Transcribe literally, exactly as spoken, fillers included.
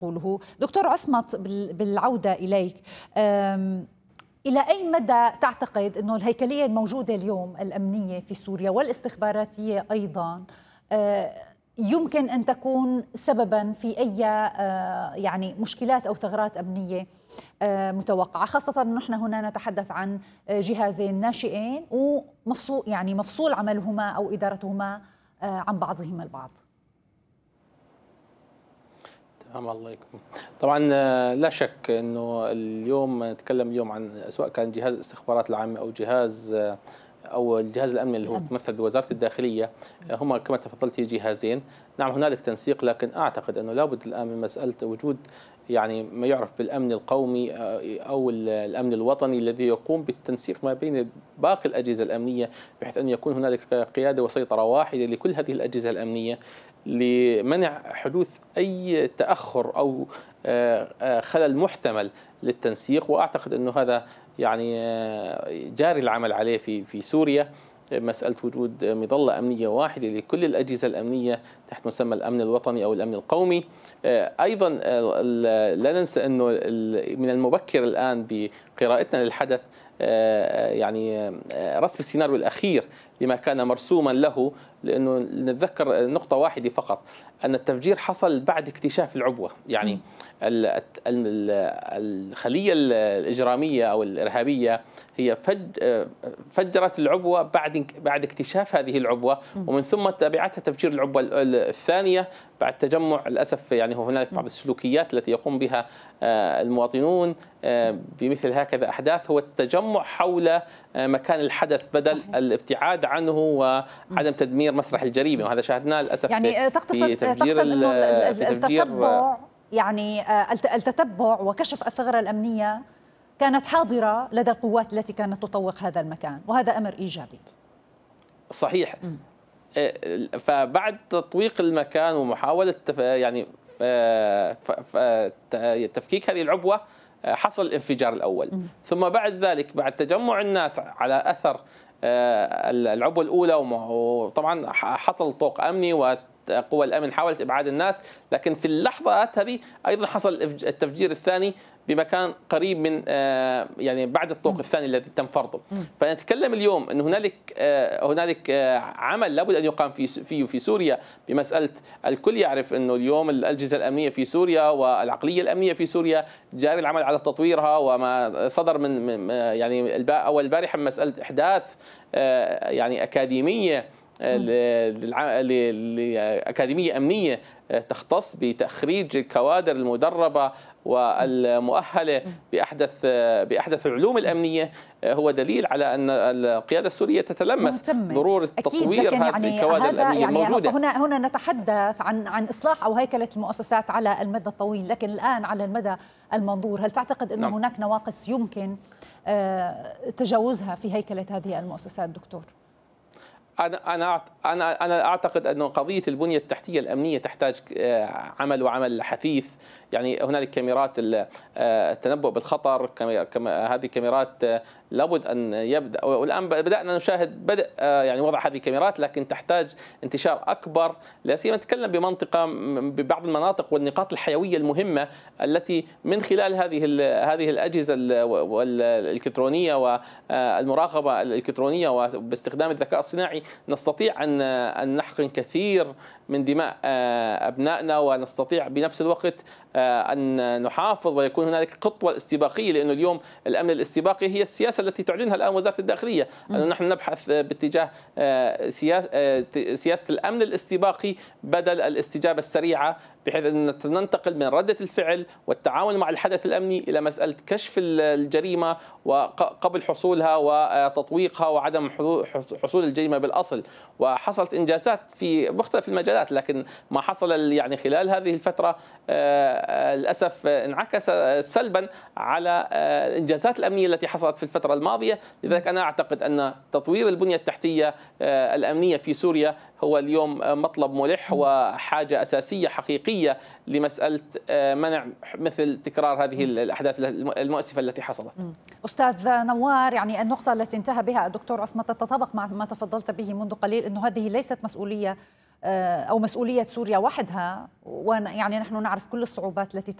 قوله. دكتور عصمت، بالعودة إليك، إلى أي مدى تعتقد أنه الهيكلية الموجودة اليوم الأمنية في سوريا والاستخباراتية أيضا يمكن أن تكون سببا في أي يعني مشكلات أو ثغرات أمنية متوقعة، خاصة أن نحن هنا نتحدث عن جهازين ناشئين ومفصول يعني مفصول عملهما أو إدارتهما عن بعضهما البعض؟ تمام، الله يكرمك. طبعا لا شك انه اليوم نتكلم اليوم عن سواء كان جهاز الاستخبارات العامه او جهاز او الجهاز الامني اللي هو يتمثل بوزاره الداخليه، هم كما تفضلتي جهازين. نعم هنالك تنسيق، لكن اعتقد انه لابد الان من مساله وجود يعني ما يعرف بالامن القومي او الامن الوطني الذي يقوم بالتنسيق ما بين باقي الاجهزه الامنيه، بحيث ان يكون هنالك قياده وسيطره واحده لكل هذه الاجهزه الامنيه لمنع حدوث أي تأخر أو خلل محتمل للتنسيق. وأعتقد أنه هذا يعني جاري العمل عليه في في سوريا، مسألة وجود مظلة أمنية واحدة لكل الأجهزة الأمنية تحت مسمى الأمن الوطني أو الأمن القومي. أيضا لا ننسى أنه من المبكر الآن بقراءتنا للحدث يعني رسم السيناريو الأخير لما كان مرسوما له، لأنه نتذكر نقطة واحدة فقط، أن التفجير حصل بعد اكتشاف العبوة. يعني الخلية الإجرامية أو الإرهابية هي فجرت العبوة بعد بعد اكتشاف هذه العبوة، ومن ثم تبعتها تفجير العبوة الثانية بعد تجمع. للأسف يعني هنالك بعض السلوكيات التي يقوم بها المواطنون بمثل هكذا أحداث، هو التجمع حول مكان الحدث بدل صحيح. الابتعاد عنه وعدم تدمير مسرح الجريمة، وهذا شاهدناه للأسف. يعني تقصد تقصد أنه التتبع يعني التتبع وكشف الثغرة الأمنية كانت حاضرة لدى القوات التي كانت تطوق هذا المكان، وهذا أمر إيجابي. صحيح. م. فبعد تطويق المكان ومحاولة يعني تفكيك هذه العبوة حصل الانفجار الأول. م. ثم بعد ذلك بعد تجمع الناس على أثر العبوة الأولى، وطبعا حصل طوق أمني وقوى الأمن حاولت إبعاد الناس، لكن في اللحظات هذه أيضا حصل التفجير الثاني بمكان قريب من يعني بعد الطوق الثاني الذي تم فرضه. فنتكلم اليوم أن هنالك هنالك عمل لابد أن يقام في فيه في سوريا بمسألة الكل يعرف أنه اليوم الأجهزة الأمنية في سوريا والعقلية الأمنية في سوريا جاري العمل على تطويرها، وما صدر من يعني أول البارحة من مسألة إحداث يعني أكاديمية لأكاديمية أمنية تختص بتخريج الكوادر المدربة والمؤهلة بأحدث بأحدث العلوم الأمنية، هو دليل على أن القيادة السورية تتلمس ضرورة تطوير هذه يعني الكوادر الأمنية يعني الموجودة. هنا هنا نتحدث عن عن إصلاح أو هيكلة المؤسسات على المدى الطويل، لكن الآن على المدى المنظور هل تعتقد أن نعم. هناك نواقص يمكن تجاوزها في هيكلة هذه المؤسسات دكتور؟ أنا أنا أنا أنا أعتقد أن قضية البنية التحتية الأمنية تحتاج عمل وعمل حثيث. يعني هنالك كاميرات التنبؤ بالخطر، هذه كاميرات لابد أن يبدأ، والآن بدأنا نشاهد بدء يعني وضع هذه الكاميرات، لكن تحتاج انتشار أكبر، لا سيما نتكلم بمنطقة ببعض المناطق والنقاط الحيوية المهمة التي من خلال هذه هذه الأجهزة الإلكترونية والمراقبة الإلكترونية وباستخدام الذكاء الصناعي نستطيع أن أن نحقن كثير من دماء أبنائنا، ونستطيع بنفس الوقت أن نحافظ ويكون هنالك خطوة استباقية، لأنه اليوم الأمن الاستباقي هي السياسة التي تعلنها الآن وزارة الداخلية، أنه نحن نبحث باتجاه سياسة الأمن الاستباقي بدل الاستجابة السريعة، بحيث أن ننتقل من ردة الفعل والتعامل مع الحدث الأمني إلى مسألة كشف الجريمة وقبل حصولها وتطويقها وعدم حصول الجريمة بالأصل. وحصلت إنجازات في مختلف المجالات، لكن ما حصل يعني خلال هذه الفترة للأسف انعكس سلبا على الإنجازات الأمنية التي حصلت في الفترة الماضية. لذلك أنا أعتقد أن تطوير البنية التحتية الأمنية في سوريا هو اليوم مطلب ملح وحاجة أساسية حقيقية لمسألة منع مثل تكرار هذه الأحداث المؤسفة التي حصلت. أستاذ نوار، يعني النقطة التي انتهى بها الدكتور عصمت تتطابق مع ما تفضلت به منذ قليل، أنه هذه ليست مسؤولية أو مسؤولية سوريا وحدها، ويعني نحن نعرف كل الصعوبات التي